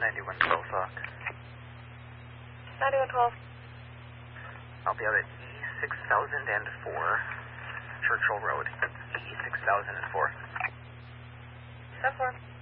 9112 Fox. 9112. I'll be out at E6004, Churchill Road. E6004. 10-4.